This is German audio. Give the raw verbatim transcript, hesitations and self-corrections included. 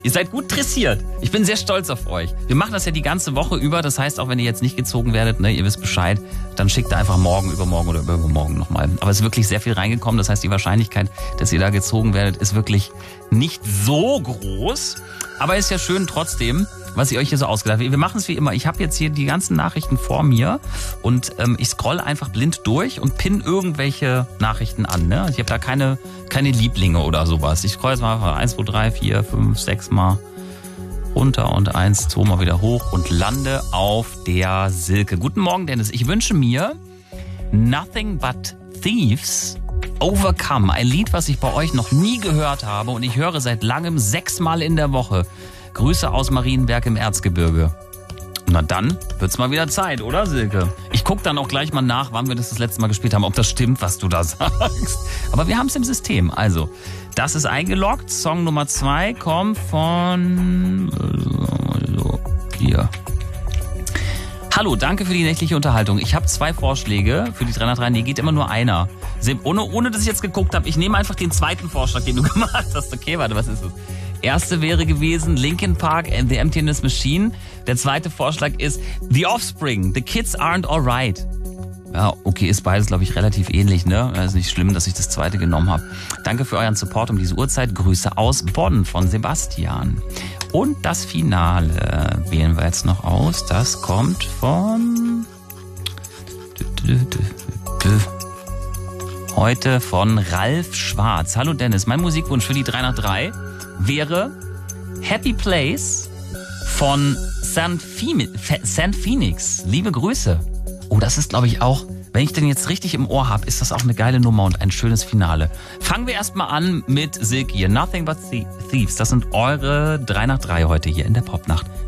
Ihr seid gut dressiert. Ich bin sehr stolz auf euch. Wir machen das ja die ganze Woche über. Das heißt, auch wenn ihr jetzt nicht gezogen werdet, ne, ihr wisst Bescheid, dann schickt ihr einfach morgen, übermorgen oder übermorgen nochmal. Aber es ist wirklich sehr viel reingekommen. Das heißt, die Wahrscheinlichkeit, dass ihr da gezogen werdet, ist wirklich nicht so groß. Aber ist ja schön trotzdem, was ihr euch hier so ausgedacht habt. Wir machen es wie immer. Ich habe jetzt hier die ganzen Nachrichten vor mir und ähm, ich scrolle einfach blind durch und pinne irgendwelche Nachrichten an. Ne? Ich habe da keine, keine Lieblinge oder sowas. Ich scroll jetzt mal eins, zwei, drei, vier, fünf, sechs Mal runter und eins, zwei Mal wieder hoch und lande auf der Silke. Guten Morgen, Dennis. Ich wünsche mir Nothing But Thieves Overcome. Ein Lied, was ich bei euch noch nie gehört habe und ich höre seit langem sechsmal in der Woche. Grüße aus Marienberg im Erzgebirge. Na dann wird's mal wieder Zeit, oder Silke? Ich guck dann auch gleich mal nach, wann wir das das letzte Mal gespielt haben, ob das stimmt, was du da sagst. Aber wir haben's im System. Also, das ist eingeloggt. Song Nummer zwei kommt von... Hier. Hallo, danke für die nächtliche Unterhaltung. Ich habe zwei Vorschläge für die drei nach drei. Nee, geht immer nur einer. Ohne, ohne dass ich jetzt geguckt habe. Ich nehme einfach den zweiten Vorschlag, den du gemacht hast. Okay, warte, was ist es? Erste wäre gewesen Linkin Park and the Emptiness Machine. Der zweite Vorschlag ist The Offspring, The Kids Aren't Alright. Ja, okay, ist beides, glaube ich, relativ ähnlich, ne? Es ist nicht schlimm, dass ich das zweite genommen habe. Danke für euren Support um diese Uhrzeit. Grüße aus Bonn von Sebastian. Und das Finale wählen wir jetzt noch aus. Das kommt von... Heute von Ralf Schwarz. Hallo Dennis, mein Musikwunsch für die drei nach drei wäre Happy Place von Saint Phoenix. Liebe Grüße. Oh, das ist, glaube ich, auch, wenn ich den jetzt richtig im Ohr habe, ist das auch eine geile Nummer und ein schönes Finale. Fangen wir erstmal an mit Silke hier. Nothing But Thieves. Das sind eure drei nach drei heute hier in der Popnacht.